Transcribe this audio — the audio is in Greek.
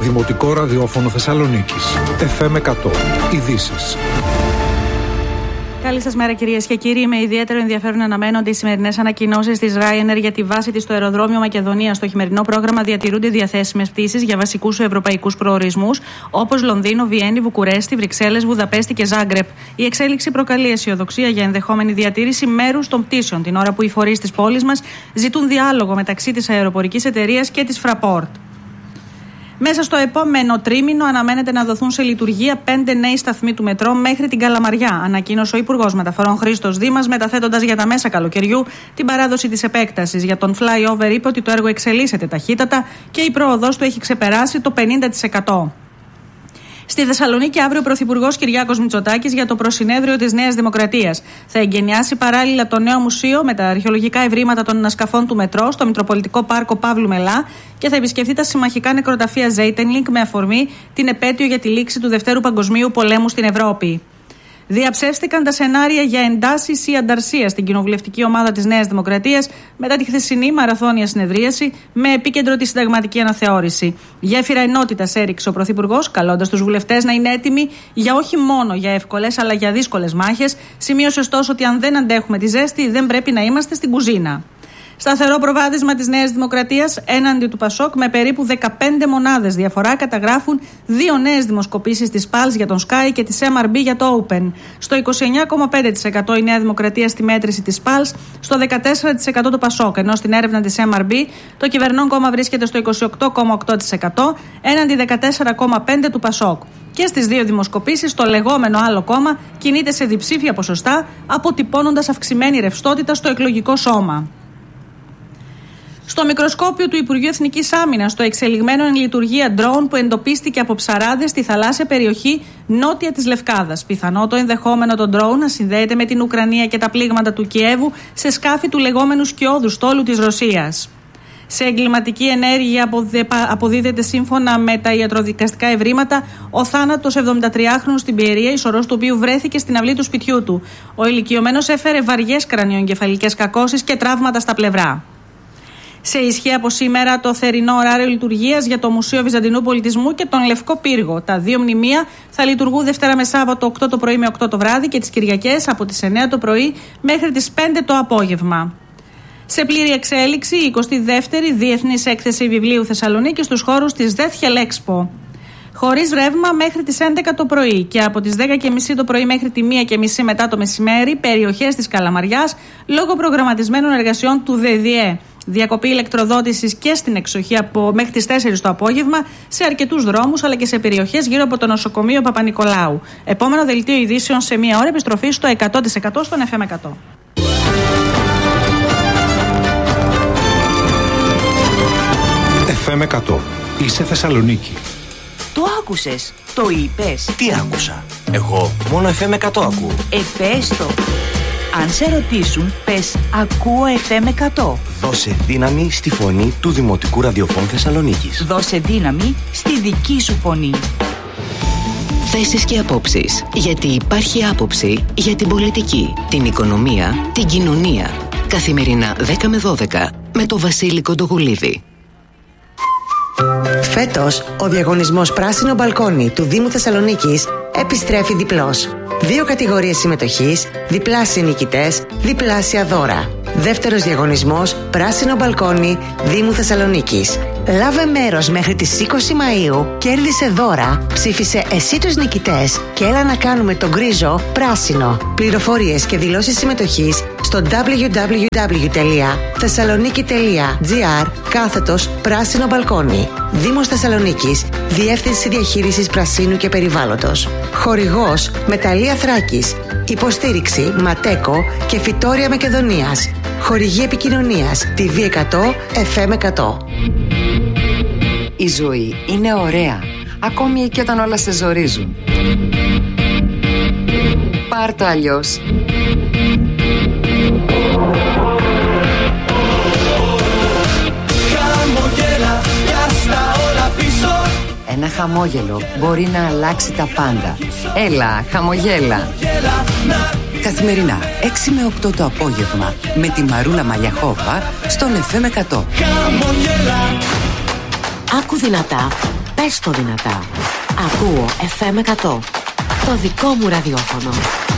Δημοτικό Ραδιόφωνο Θεσσαλονίκης. FM 100. Ειδήσεις. Καλή σας μέρα, κυρίες και κύριοι. Με ιδιαίτερο ενδιαφέρον αναμένονται οι σημερινές ανακοινώσεις της Ryanair για τη βάση της στο αεροδρόμιο Μακεδονία. Στο χειμερινό πρόγραμμα διατηρούνται διαθέσιμες πτήσεις για βασικούς ευρωπαϊκούς προορισμούς όπως Λονδίνο, Βιέννη, Βουκουρέστη, Βρυξέλλες, Βουδαπέστη και Ζάγκρεπ. Η εξέλιξη προκαλεί αισιοδοξία για ενδεχόμενη διατήρηση μέρους των πτήσεων, την ώρα που οι φορείς της πόλης μας ζητούν διάλογο μεταξύ της αεροπορικής εταιρείας και της Fraport. Μέσα στο επόμενο τρίμηνο αναμένεται να δοθούν σε λειτουργία 5 νέοι σταθμοί του μετρό μέχρι την Καλαμαριά, ανακοίνωσε ο Υπουργός Μεταφορών Χρήστος Δήμας, μεταθέτοντας για τα μέσα καλοκαιριού την παράδοση της επέκτασης. Για τον flyover είπε ότι το έργο εξελίσσεται ταχύτατα και η πρόοδος του έχει ξεπεράσει το 50%. Στη Θεσσαλονίκη, αύριο ο Πρωθυπουργός Κυριάκος Μητσοτάκης για το προσυνέδριο της Νέας Δημοκρατίας θα εγκαινιάσει παράλληλα το νέο μουσείο με τα αρχαιολογικά ευρήματα των ανασκαφών του μετρό στο Μητροπολιτικό Πάρκο Παύλου Μελά και θα επισκεφτεί τα συμμαχικά νεκροταφεία Ζέιτενλινγκ με αφορμή την επέτειο για τη λήξη του Δευτέρου Παγκοσμίου Πολέμου στην Ευρώπη. Διαψεύστηκαν τα σενάρια για εντάσεις ή ανταρσία στην κοινοβουλευτική ομάδα της Νέας Δημοκρατίας μετά τη χθεσινή μαραθώνια συνεδρίαση με επίκεντρο τη συνταγματική αναθεώρηση. Γέφυρα ενότητας έριξε ο Πρωθυπουργός, καλώντας τους βουλευτές να είναι έτοιμοι για όχι μόνο για εύκολες αλλά για δύσκολες μάχες. Σημείωσε ωστόσο ότι αν δεν αντέχουμε τη ζέστη, δεν πρέπει να είμαστε στην κουζίνα. Σταθερό προβάδισμα της Νέας Δημοκρατίας έναντι του Πασόκ, με περίπου 15 μονάδες διαφορά, καταγράφουν δύο νέες δημοσκοπήσεις της ΠΑΛΣ για τον Sky και της MRB για το Open. Στο 29,5% η Νέα Δημοκρατία στη μέτρηση της ΠΑΛΣ, στο 14% το Πασόκ, ενώ στην έρευνα της MRB το κυβερνών κόμμα βρίσκεται στο 28,8% έναντι 14,5% του Πασόκ. Και στις δύο δημοσκοπήσεις το λεγόμενο άλλο κόμμα κινείται σε διψήφια ποσοστά, αποτυπώνοντας αυξημένη ρευστότητα στο εκλογικό σώμα. Στο μικροσκόπιο του Υπουργείου Εθνικής Άμυνας, το εξελιγμένο εν λειτουργία ντρόουν που εντοπίστηκε από ψαράδες στη θαλάσσια περιοχή νότια της Λευκάδας. Πιθανό το ενδεχόμενο το ντρόουν να συνδέεται με την Ουκρανία και τα πλήγματα του Κιέβου σε σκάφη του λεγόμενου σκιώδου στόλου της Ρωσίας. Σε εγκληματική ενέργεια αποδίδεται σύμφωνα με τα ιατροδικαστικά ευρήματα ο θάνατος 73χρονου στην Πιερία, η σωρός του οποίου βρέθηκε στην αυλή του σπιτιού του. Ο ηλικιωμένος έφερε βαριές κρανιοεγκεφαλικές κακώσεις και τραύματα στα πλευρά. Σε ισχύ από σήμερα το θερινό ωράριο λειτουργίας για το Μουσείο Βυζαντινού Πολιτισμού και τον Λευκό Πύργο. Τα δύο μνημεία θα λειτουργούν Δευτέρα με Σάββατο 8 το πρωί με 8 το βράδυ και τις Κυριακές από τις 9 το πρωί μέχρι τις 5 το απόγευμα. Σε πλήρη εξέλιξη η 22η Διεθνής Έκθεση Βιβλίου Θεσσαλονίκη στους χώρους της Δέθιελ Έξπο. Χωρίς ρεύμα μέχρι τις 11 το πρωί και από τις 10.30 το πρωί μέχρι τη 1.30 μετά το μεσημέρι περιοχές της Καλαμαριάς λόγω προγραμματισμένων εργασιών του ΔΔΕ. Διακοπή ηλεκτροδότησης και στην εξοχή μέχρι τις 4 το απόγευμα σε αρκετούς δρόμους αλλά και σε περιοχές γύρω από το νοσοκομείο Παπα-Νικολάου. Επόμενο δελτίο ειδήσεων σε μία ώρα, επιστροφή στο 100% στον FM 100. FM 100. Είσαι Θεσσαλονίκη. Το άκουσες, το είπες. Τι άκουσα? Εγώ μόνο FM 100 ακούω. Πες το. Αν σε ρωτήσουν, πες ακούω FM 100. Δώσε δύναμη στη φωνή του Δημοτικού Ραδιοφώνου Θεσσαλονίκης. Δώσε δύναμη στη δική σου φωνή. Θέσεις και απόψεις. Γιατί υπάρχει άποψη για την πολιτική, την οικονομία, την κοινωνία. Καθημερινά 10 με 12 με το Βασίλη Κοντογουλίδη. Φέτος, ο διαγωνισμός Πράσινο Μπαλκόνι του Δήμου Θεσσαλονίκης επιστρέφει διπλός. 2 κατηγορίες συμμετοχής, διπλάσιοι νικητές, διπλάσια δώρα. Δεύτερος διαγωνισμός Πράσινο Μπαλκόνι Δήμου Θεσσαλονίκης. Λάβε μέρος μέχρι τις 20 Μαΐου, κέρδισε δώρα, ψήφισε εσύ τους νικητές και έλα να κάνουμε τον γκρίζο πράσινο. Πληροφορίες και δηλώσεις συμμετοχής στο www.thessaloniki.gr/πράσινο μπαλκόνι. Δήμος Θεσσαλονίκης, Διεύθυνση Διαχείρισης Πρασίνου και Περιβάλλοντος. Χορηγός Μεταλλεία Θράκης. Υποστήριξη Ματέκο και Φυτόρια Μακεδονίας. Χορηγή επικοινωνίας TV 100 FM 100. Η ζωή είναι ωραία, ακόμη και όταν όλα σε ζορίζουν. Πάρ' το αλλιώς. Ένα χαμόγελο μπορεί να αλλάξει τα πάντα. Έλα, χαμογέλα. Καθημερινά 6 με 8 το απόγευμα με τη Μαρούλα Μαλιαχόβα στον FM 100. Άκου δυνατά, Πες το δυνατά. Ακούω FM 100. Το δικό μου ραδιόφωνο.